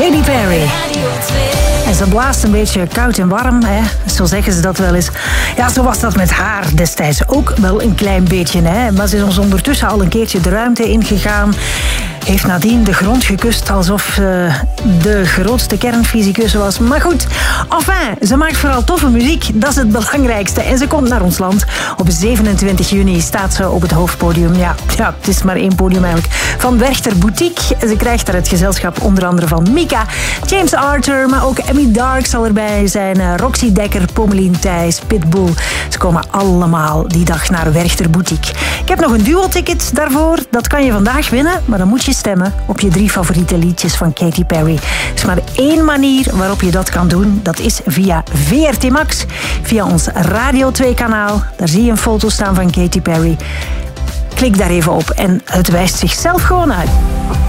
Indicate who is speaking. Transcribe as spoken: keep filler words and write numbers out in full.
Speaker 1: Katy Perry. En ze blaast een beetje koud en warm, hè? Zo zeggen ze dat wel eens. Ja, zo was dat met haar destijds ook wel een klein beetje, hè? Maar ze is ons ondertussen al een keertje de ruimte ingegaan. Heeft nadien de grond gekust alsof uh, de grootste kernfysicus was. Maar goed, enfin, ze maakt vooral toffe muziek. Dat is het belangrijkste. En ze komt naar ons land. Op zevenentwintig juni staat ze op het hoofdpodium. Ja, ja, het is maar één podium eigenlijk. Van Werchter Boutique. Ze krijgt daar het gezelschap onder andere van Mika, James Arthur, maar ook Emmy Dark zal erbij zijn. Roxy Dekker, Pommelien Thijs, Pitbull. Ze komen allemaal die dag naar Werchter Boutique. Ik heb nog een duo-ticket daarvoor. Dat kan je vandaag winnen, maar dan moet je stemmen op je drie favoriete liedjes van Katy Perry. Er is maar één manier waarop je dat kan doen. Dat is via V R T Max, via ons Radio twee kanaal. Daar zie je een foto staan van Katy Perry. Klik daar even op en het wijst zichzelf gewoon uit.